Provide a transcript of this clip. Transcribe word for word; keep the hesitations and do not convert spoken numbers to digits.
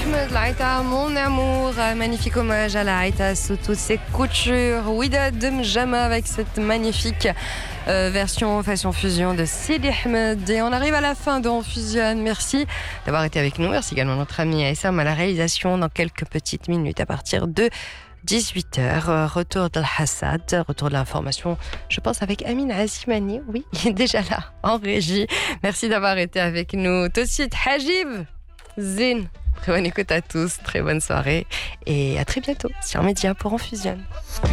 Ahmed Laïta, mon amour, magnifique hommage à Laïta sous toutes ses coutures. Widad Mjama avec cette magnifique euh, version fashion fusion de Sidi Ahmed. Et on arrive à la fin de On Fusionne. Merci d'avoir été avec nous. Merci également à notre ami Aïssam à la réalisation dans quelques petites minutes à partir de dix-huit heures. Retour de l'Hassad, retour de l'information, je pense avec Amine Azimani. Oui, il est déjà là en régie. Merci d'avoir été avec nous. Tout de suite, Hajib Zin. Très bonne écoute à tous, très bonne soirée et à très bientôt sur Média pour On Fusionne.